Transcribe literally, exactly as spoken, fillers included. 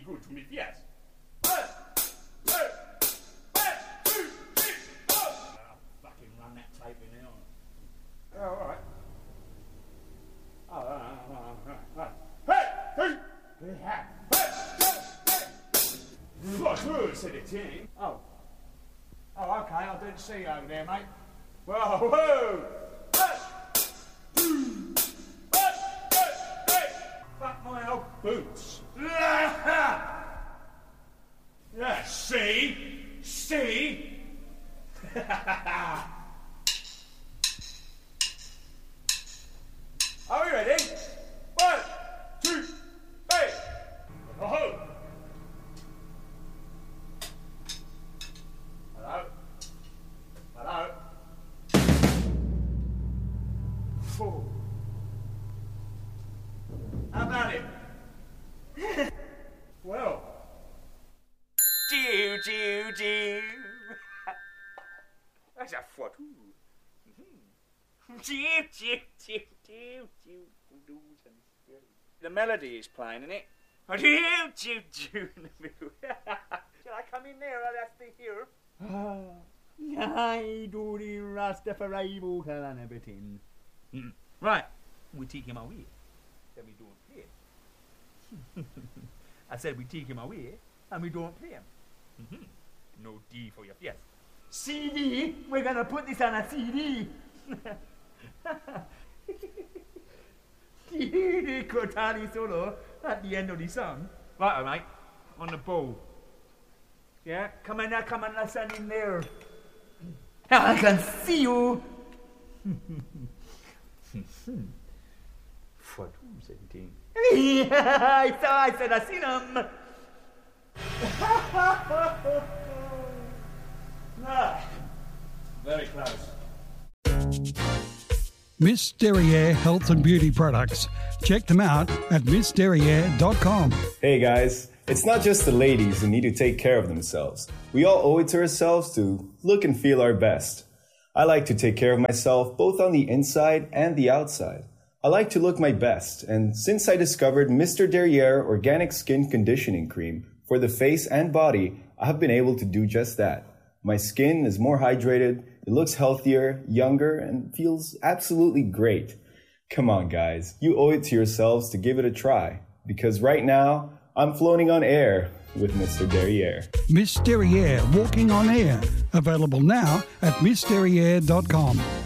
good to me, yes. One, two, one, two, three, four. I'll fucking run that tape in there. Oh, all right. Oh, all right, all right, all right. Hey, hey, hey, hey, what good, said the ting. Oh. Oh, okay, I didn't see you over there, mate. Whoa, whoa! Hey! Hey! Hey! Hey! Fuck my old boots. Yeah, see? See? Are we ready? One, two, three. Oh! Hello? Hello? Oh. How about it? Well. Jew, Jew, Jew. That's a foot. Jew, Jew, Jew, Jew, Jew. The melody is playing, isn't it? Jew, Jew, Jew in the middle. Shall I come in there? I'll have to hear. I do the Rastafari vocal and everything. Mm. Right, we take him away. Then we don't play him. I said we take him away and we don't play him. Mm-hmm. No D for your yes. C D, we're gonna put this on a C D. The Cortani solo at the end of the song. Right, mate, on the ball. Yeah, come in there, come and listen in there. I can see you. What was it? I saw, I said, I seen him. Ah, very close. Miss Derriere Health and Beauty Products. Check them out at miss derriere dot com. Hey guys, it's not just the ladies who need to take care of themselves. We all owe it to ourselves to look and feel our best. I like to take care of myself both on the inside and the outside. I like to look my best, and since I discovered Mister Derriere Organic Skin Conditioning Cream for the face and body, I have been able to do just that. My skin is more hydrated, it looks healthier, younger, and feels absolutely great. Come on guys, you owe it to yourselves to give it a try, because right now, I'm floating on air with Mister Derriere. Miss Derriere Walking on Air. Available now at miss derriere dot com.